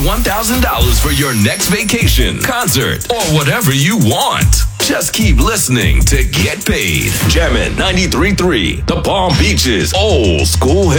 $1,000 for your next vacation, concert, or whatever you want. Just keep listening to Get Paid. Jammin' 93.3, the Palm Beaches old school hip